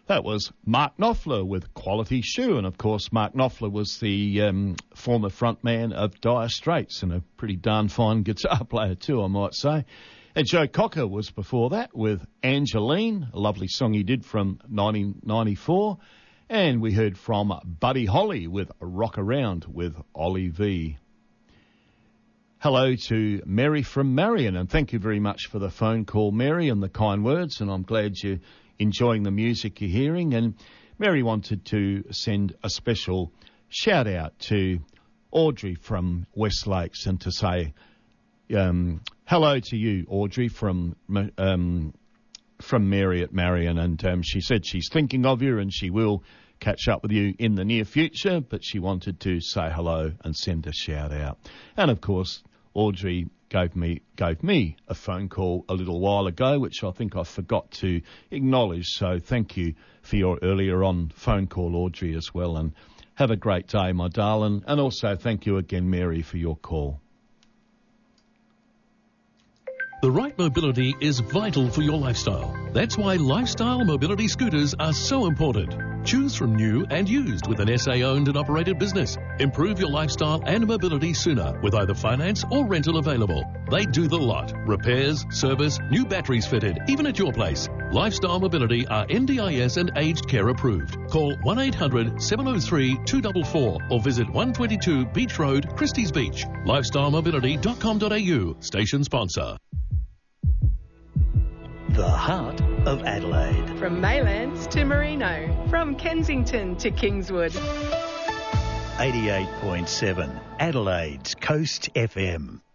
That was Mark Knopfler with Quality Shoe. And, of course, Mark Knopfler was the former frontman of Dire Straits and a pretty darn fine guitar player too, I might say. And Joe Cocker was before that with Angeline, a lovely song he did from 1994. And we heard from Buddy Holly with Rock Around with Ollie V. Hello to Mary from Marion, and thank you very much for the phone call, Mary, and the kind words, and I'm glad you're enjoying the music you're hearing. And Mary wanted to send a special shout-out to Audrey from West Lakes and to say hello to you, Audrey, from Mary at Marion. And she said she's thinking of you and she will catch up with you in the near future, but she wanted to say hello and send a shout-out. And, of course, Audrey gave me a phone call a little while ago, which I think I forgot to acknowledge. So thank you for your earlier on phone call, Audrey, as well. And have a great day, my darling. And also thank you again, Mary, for your call. The right mobility is vital for your lifestyle. That's why lifestyle mobility scooters are so important. Choose from new and used with an SA-owned and operated business. Improve your lifestyle and mobility sooner with either finance or rental available. They do the lot. Repairs, service, new batteries fitted, even at your place. Lifestyle Mobility are NDIS and aged care approved. Call 1-800-703-244 or visit 122 Beach Road, Christie's Beach. LifestyleMobility.com.au. Station sponsor. The heart of Adelaide. From Maylands to Merino, from Kensington to Kingswood. 88.7 Adelaide's Coast FM.